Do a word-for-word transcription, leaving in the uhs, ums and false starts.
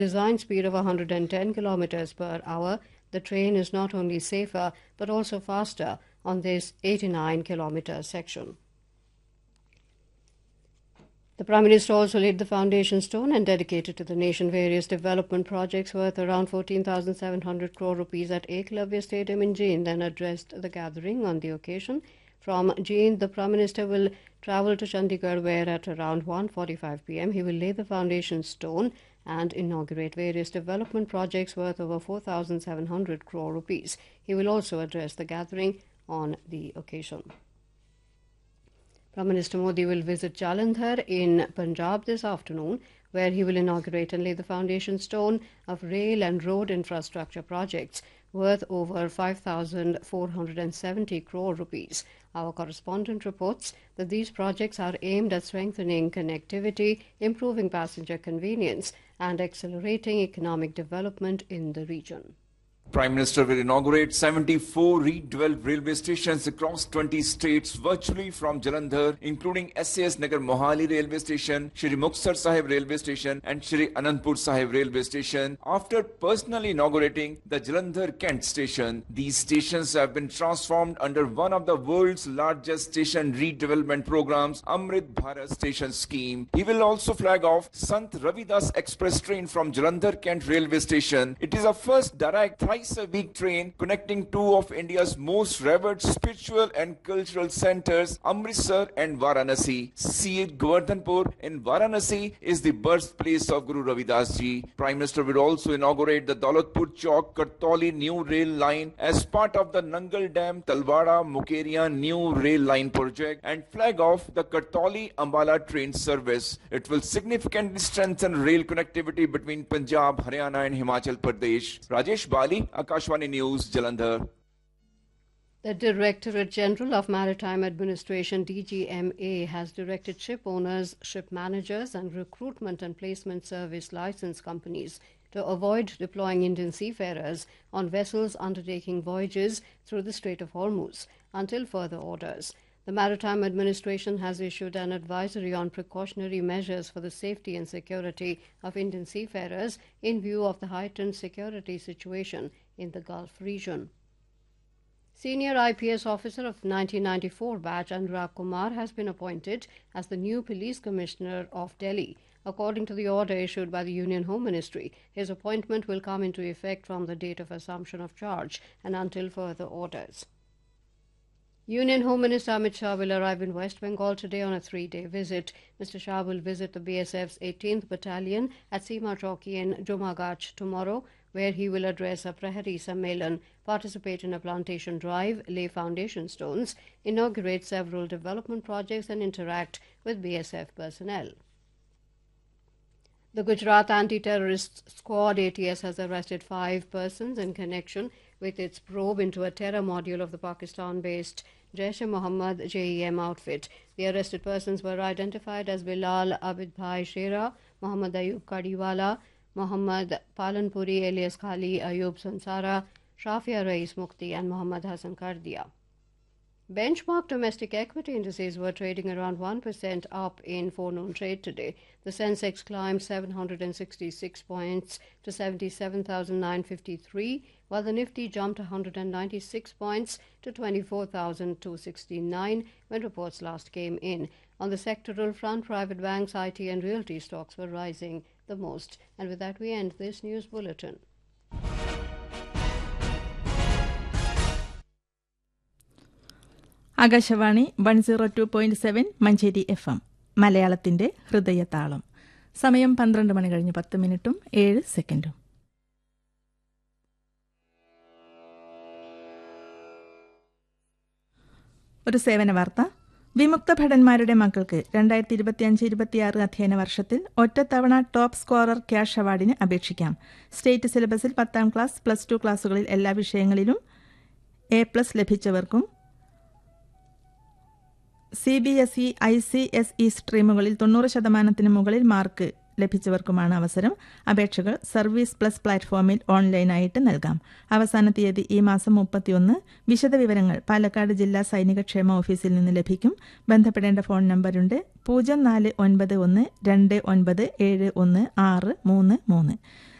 design speed of one hundred ten kilometers per hour, the train is not only safer but also faster on this eighty-nine kilometer section. The Prime Minister also laid the foundation stone and dedicated to the nation various development projects worth around fourteen thousand seven hundred crore rupees at Eklavya Stadium in Jind, then addressed the gathering on the occasion. From Jind, the Prime Minister will travel to Chandigarh, where at around one forty-five p m he will lay the foundation stone and inaugurate various development projects worth over four thousand seven hundred crore rupees. He will also address the gathering on the occasion. Prime Minister Modi will visit Jalandhar in Punjab this afternoon, where he will inaugurate and lay the foundation stone of rail and road infrastructure projects worth over five thousand four hundred seventy crore rupees. Our correspondent reports that these projects are aimed at strengthening connectivity, improving passenger convenience, and accelerating economic development in the region. Prime Minister will inaugurate seventy-four redeveloped railway stations across twenty states virtually from Jalandhar, including S A S Nagar Mohali Railway Station, Shri Muktsar Sahib Railway Station and Shri Anandpur Sahib Railway Station. After personally inaugurating the Jalandhar Kent Station, these stations have been transformed under one of the world's largest station redevelopment programs, Amrit Bharat Station Scheme. He will also flag off Sant Ravidas Express train from Jalandhar Kent Railway Station. It is a first direct thrice a week train connecting two of India's most revered spiritual and cultural centers, Amritsar and Varanasi. Seat Govardhanpur in Varanasi is the birthplace of Guru Ravidas Ji. Prime Minister will also inaugurate the Daulatpur Chowk Kartoli new rail line as part of the Nangal Dam Talwada Mukeria new rail line project and flag off the Kartoli Ambala train service. It will significantly strengthen rail connectivity between Punjab, Haryana and Himachal Pradesh. Rajesh Bali, Akashvani News, Jalandhar. The Directorate General of Maritime Administration, D G M A, has directed ship owners, ship managers and recruitment and placement service license companies to avoid deploying Indian seafarers on vessels undertaking voyages through the Strait of Hormuz until further orders. The Maritime Administration has issued an advisory on precautionary measures for the safety and security of Indian seafarers in view of the heightened security situation in the Gulf region. Senior I P S officer of nineteen ninety-four batch Anurag Kumar has been appointed as the new Police Commissioner of Delhi. According to the order issued by the Union Home Ministry, his appointment will come into effect from the date of assumption of charge and until further orders. Union Home Minister Amit Shah will arrive in West Bengal today on a three-day visit. Mister Shah will visit the B S F's eighteenth Battalion at Seema Chowki in Jumagach tomorrow, where he will address a Prahari Sammelan, participate in a plantation drive, lay foundation stones, inaugurate several development projects and interact with B S F personnel. The Gujarat Anti-Terrorist Squad A T S has arrested five persons in connection with its probe into a terror module of the Pakistan-based Jaish-e-Mohammed J E M outfit. The arrested persons were identified as Bilal Abidbhai Shera, Muhammad Ayub Kadiwala, Muhammad Palanpuri alias Khali Ayub Sansara, Shafia Rais Mukti and Muhammad Hassan Kardia. Benchmark domestic equity indices were trading around one percent up in forenoon trade today. The Sensex climbed seven hundred sixty-six points to seventy-seven thousand nine hundred fifty-three, while the Nifty jumped one hundred ninety-six points to twenty-four thousand two hundred sixty-nine when reports last came in. On the sectoral front, private banks, I T and realty stocks were rising the most. And with that, we end this news bulletin. Akashvani one zero two point seven Manjeri F M മലയാളത്തിന്റെ ഹൃദയതാളം. സമയം പന്ത്രണ്ട് മണി കഴിഞ്ഞ് പത്ത് മിനിറ്റും ഏഴ് സെക്കൻഡും. ഒരു സേവന വാർത്ത. വിമുക്ത ഭടന്മാരുടെ മക്കൾക്ക് രണ്ടായിരത്തി ഇരുപത്തിയഞ്ച് ഇരുപത്തിയാറ് അധ്യയന വർഷത്തിൽ ഒറ്റത്തവണ ടോപ്പ് സ്കോറർ ക്യാഷ് അവാർഡിന് അപേക്ഷിക്കാം. സ്റ്റേറ്റ് സിലബസിൽ പത്താം ക്ലാസ്, പ്ലസ് ടു ക്ലാസുകളിൽ എല്ലാ വിഷയങ്ങളിലും A plus ലഭിച്ചവർക്കും C B S E, I C S E സ്ട്രീമുകളിൽ തൊണ്ണൂറ് ശതമാനത്തിന് മുകളിൽ മാർക്ക് ലഭിച്ചവർക്കുമാണ് അവസരം. അപേക്ഷകൾ സർവീസ് പ്ലസ് പ്ലാറ്റ്ഫോമിൽ ഓൺലൈനായിട്ട് നൽകാം. അവസാന തീയതി ഈ മാസം മുപ്പത്തിയൊന്ന്. വിശദവിവരങ്ങൾ പാലക്കാട് ജില്ലാ സൈനികക്ഷേമ ഓഫീസിൽ നിന്ന് ലഭിക്കും. ബന്ധപ്പെടേണ്ട ഫോൺ നമ്പറുണ്ട് പൂജ്യം നാല് ഒൻപത് ഒന്ന് രണ്ട് ഒൻപത് ഏഴ് ഒന്ന് ആറ് മൂന്ന് മൂന്ന്.